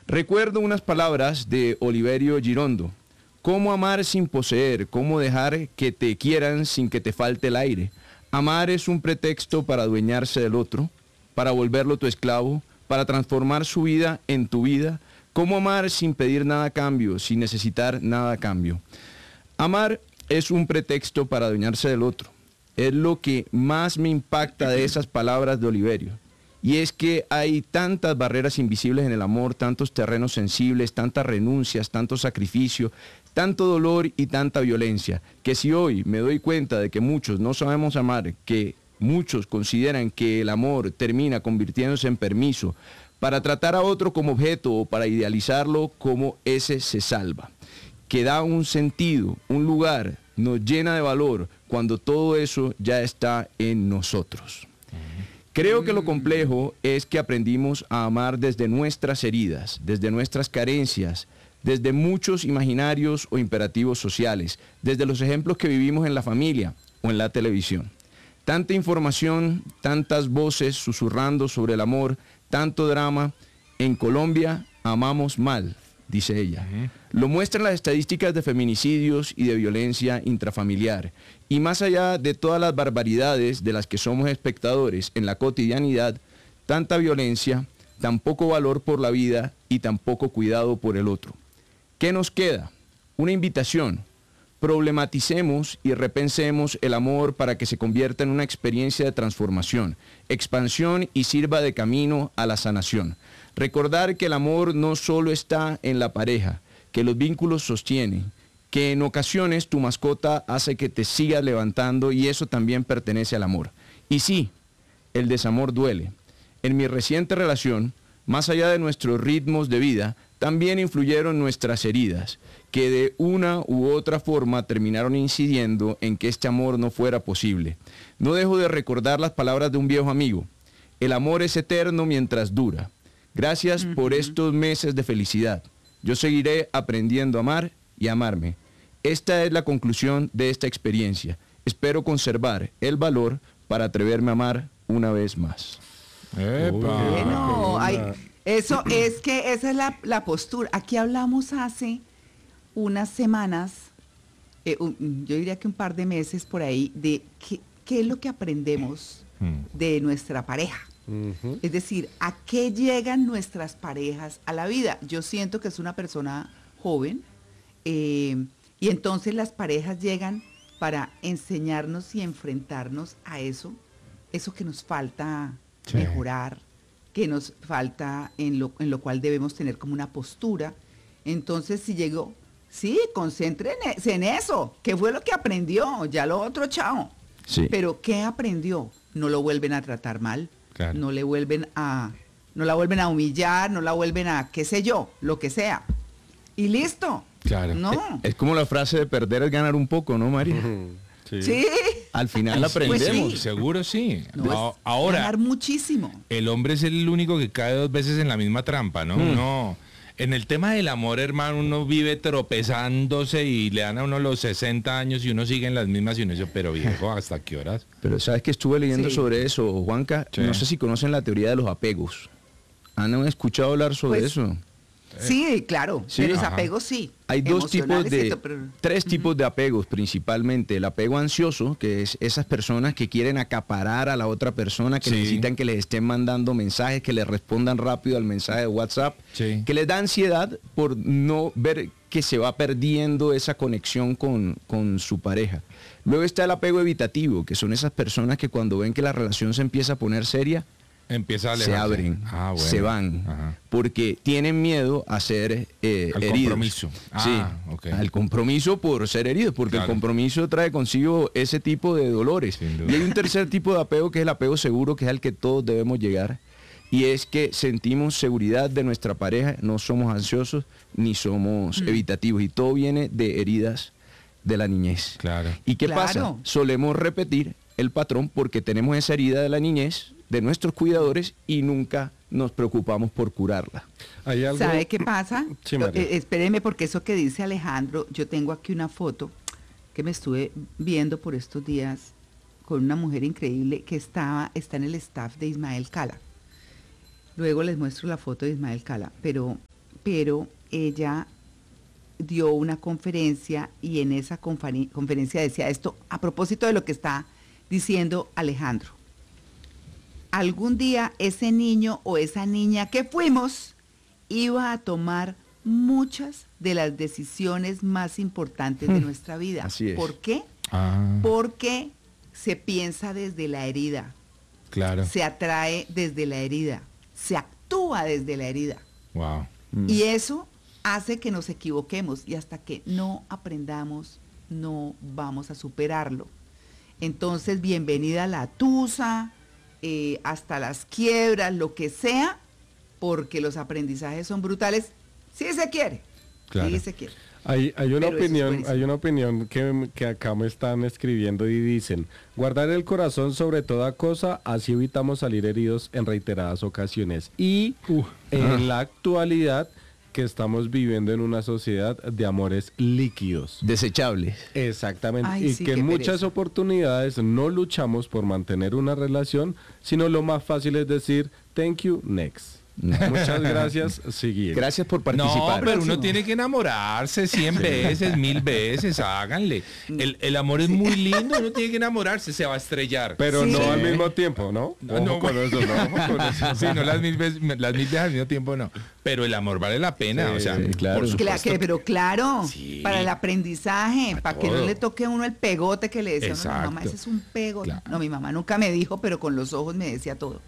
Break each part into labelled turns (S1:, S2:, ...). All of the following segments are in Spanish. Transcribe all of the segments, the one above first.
S1: Recuerdo unas palabras de Oliverio Girondo. ¿Cómo amar sin poseer? ¿Cómo dejar que te quieran sin que te falte el aire? Amar es un pretexto para adueñarse del otro, para volverlo tu esclavo, para transformar su vida en tu vida. ¿Cómo amar sin pedir nada a cambio, sin necesitar nada a cambio? Amar es un pretexto para adueñarse del otro. Es lo que más me impacta de esas palabras de Oliverio. Y es que hay tantas barreras invisibles en el amor, tantos terrenos sensibles, tantas renuncias, tanto sacrificio, tanto dolor y tanta violencia, que si hoy me doy cuenta de que muchos no sabemos amar, que muchos consideran que el amor termina convirtiéndose en permiso para tratar a otro como objeto o para idealizarlo como ese se salva, que da un sentido, un lugar, nos llena de valor cuando todo eso ya está en nosotros. Creo que lo complejo es que aprendimos a amar desde nuestras heridas, desde nuestras carencias, desde muchos imaginarios o imperativos sociales, desde los ejemplos que vivimos en la familia o en la televisión. Tanta información, tantas voces susurrando sobre el amor, tanto drama. En Colombia amamos mal, dice ella. Lo muestran las estadísticas de feminicidios y de violencia intrafamiliar. Y más allá de todas las barbaridades de las que somos espectadores en la cotidianidad, tanta violencia, tan poco valor por la vida y tan poco cuidado por el otro. ¿Qué nos queda? Una invitación. Problematicemos y repensemos el amor para que se convierta en una experiencia de transformación, expansión y sirva de camino a la sanación. Recordar que el amor no solo está en la pareja, que los vínculos sostienen, que en ocasiones tu mascota hace que te sigas levantando y eso también pertenece al amor. Y sí, el desamor duele. En mi reciente relación, más allá de nuestros ritmos de vida, también influyeron nuestras heridas, que de una u otra forma terminaron incidiendo en que este amor no fuera posible. No dejo de recordar las palabras de un viejo amigo. El amor es eterno mientras dura. Gracias por estos meses de felicidad. Yo seguiré aprendiendo a amar y a amarme. Esta es la conclusión de esta experiencia. Espero conservar el valor para atreverme a amar una vez más.
S2: Bueno, eso es que esa es la postura. Aquí hablamos hace unas semanas, yo diría que un par de meses por ahí, de qué es lo que aprendemos de nuestra pareja. Es decir, ¿a qué llegan nuestras parejas a la vida? Yo siento que es una persona joven y entonces las parejas llegan para enseñarnos y enfrentarnos a eso que nos falta mejorar, que nos falta en lo cual debemos tener como una postura. Entonces si llegó, sí, concéntrense en eso, ¿qué fue lo que aprendió? Ya lo otro, chao.
S1: Sí.
S2: Pero ¿qué aprendió? No lo vuelven a tratar mal. Claro. No la vuelven a humillar, no la vuelven a, qué sé yo, lo que sea. Y listo.
S1: Claro.
S2: No.
S1: Es como la frase de perder es ganar un poco, ¿no, María?
S2: Sí.
S1: Al final aprendemos.
S3: Pues sí. Seguro sí.
S2: No,
S3: ahora,
S2: ganar muchísimo.
S3: El hombre es el único que cae 2 veces en la misma trampa, ¿no? No. En el tema del amor, hermano, uno vive tropezándose y le dan a uno los 60 años y uno sigue en las mismas y uno dice, pero viejo, ¿hasta qué horas?
S1: Pero sabes que estuve leyendo sobre eso, Juanca. No sé si conocen la teoría de los apegos. ¿Han escuchado hablar sobre eso?
S2: Sí, claro, sí, de los apegos sí.
S1: Hay tres tipos de apegos principalmente. El apego ansioso, que es esas personas que quieren acaparar a la otra persona, que necesitan que les estén mandando mensajes, que les respondan rápido al mensaje de WhatsApp, que les da ansiedad por no ver que se va perdiendo esa conexión con su pareja. Luego está el apego evitativo, que son esas personas que cuando ven que la relación se empieza a poner seria, se abren, se van, porque tienen miedo a ser heridos.
S3: Compromiso.
S1: Al compromiso por ser heridos, porque el compromiso trae consigo ese tipo de dolores. Y hay un tercer tipo de apego que es el apego seguro, que es al que todos debemos llegar, y es que sentimos seguridad de nuestra pareja, no somos ansiosos ni somos evitativos, y todo viene de heridas de la niñez.
S3: Claro.
S1: ¿Y qué pasa? Solemos repetir el patrón porque tenemos esa herida de la niñez, de nuestros cuidadores, y nunca nos preocupamos por curarla.
S2: ¿Hay algo? ¿Sabe qué pasa? Sí, espéreme, porque eso que dice Alejandro, yo tengo aquí una foto que me estuve viendo por estos días con una mujer increíble que está en el staff de Ismael Cala. Luego les muestro la foto de Ismael Cala, pero pero ella dio una conferencia y en esa conferencia decía esto a propósito de lo que está diciendo Alejandro. Algún día ese niño o esa niña que fuimos iba a tomar muchas de las decisiones más importantes de nuestra vida.
S1: Así es.
S2: ¿Por qué? Porque se piensa desde la herida,
S3: Claro.
S2: se atrae desde la herida, se actúa desde la herida.
S3: Wow.
S2: Y eso hace que nos equivoquemos y hasta que no aprendamos no vamos a superarlo. Entonces, bienvenida a la tusa, hasta las quiebras, lo que sea, porque los aprendizajes son brutales, si se quiere.
S3: Claro.
S2: Sí se quiere.
S4: Hay una
S2: Pero eso es
S4: opinión,
S2: buenísimo.
S4: hay una opinión que acá me están escribiendo y dicen, guardar el corazón sobre toda cosa, así evitamos salir heridos en reiteradas ocasiones. Y en la actualidad que estamos viviendo en una sociedad de amores líquidos.
S1: Desechables.
S4: Exactamente.
S2: Ay,
S4: y
S2: sí,
S4: que
S2: qué
S4: en muchas
S2: pereza.
S4: oportunidades no luchamos por mantener una relación, sino lo más fácil es decir, thank you, next. Muchas gracias, seguir.
S1: Gracias por
S3: No,
S1: participar.
S3: pero uno
S2: Próximo.
S3: tiene que enamorarse 100 veces, 1000 veces, háganle. El amor es muy lindo, uno tiene que enamorarse, se va a estrellar.
S4: Pero
S2: Sí.
S4: no al mismo tiempo, ¿no?
S3: No,
S4: Ojo
S3: no,
S4: con eso, ¿no? Ojo con eso.
S3: Sí, no las 1000 veces al mismo tiempo no. Pero el amor vale la pena,
S4: Sí,
S3: o sea,
S1: sí, claro.
S3: por supuesto.
S2: Pero claro,
S3: Sí.
S2: para el aprendizaje, para que no
S3: todo.
S2: le toque a uno el pegote que le decía, no, mamá,
S3: Exacto.
S2: ese es un pegote.
S3: Claro.
S2: No, mi mamá nunca me dijo, pero con los ojos me decía todo.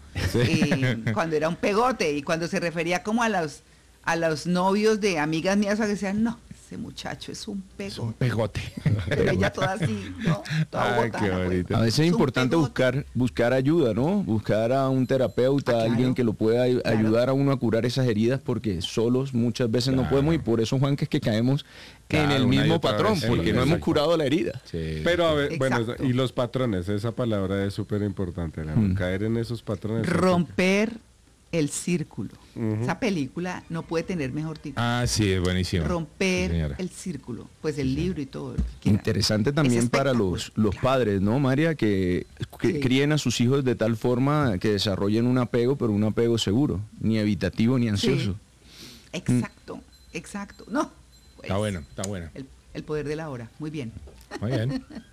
S2: Cuando era un pegote y cuando se refería como a los novios de amigas mías, que decían, no, ese muchacho es un
S3: Es un
S2: pegote.
S3: pegote.
S2: Pero ella toda así, ¿no? Toda
S3: Ay,
S2: botana,
S3: qué
S2: pues.
S3: bonito.
S1: A veces es
S2: un
S1: importante
S2: pegote.
S1: buscar ayuda, ¿no? Buscar a un terapeuta,
S2: Claro.
S1: alguien que lo pueda
S2: Claro.
S1: ayudar a uno a curar esas heridas, porque solos muchas veces no
S3: Claro.
S1: podemos y por eso, Juan, que es que caemos en
S3: Claro,
S1: el
S3: una y
S1: mismo
S3: otra
S1: patrón,
S3: vez, sí,
S1: porque no hemos
S3: exacto.
S1: curado la herida.
S3: Sí.
S4: Pero a ver, bueno,
S2: Exacto.
S4: y los patrones, esa palabra es súper importante, caer en esos patrones.
S2: Romper el círculo. Esa película no puede tener mejor título.
S3: Ah, sí, es buenísimo.
S2: Romper
S3: Sí, señora.
S2: el círculo. Pues el libro y todo. lo que quiera.
S1: Interesante también
S2: Es
S1: para los padres, ¿no, María? Que
S2: Sí.
S1: críen a sus hijos de tal forma que desarrollen un apego, pero un apego seguro, ni evitativo ni ansioso.
S2: Exacto, exacto. No.
S3: Está bueno, está bueno.
S2: El poder de la hora. Muy bien.
S3: Muy bien.